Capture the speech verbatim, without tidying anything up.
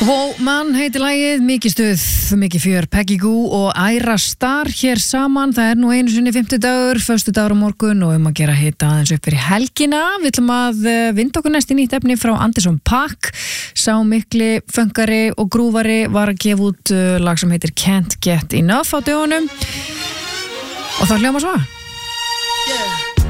Woman heitir lagið, mikið stuð, mikið fjör, Peggy Goo og Ayra Starr hér saman. Það er nú einu sinni fimmtudagur, föstudagur á morgun og um að gera hita aðeins upp fyrir helgina. Við ætlum að vinda okkur næst í nýtt efni frá Anderson .Paak. Sá mikli funkari og grúvari var að gefa út lag sem heitir Can't Get Enough á dögunum. Og það hljómar svo. Yeah.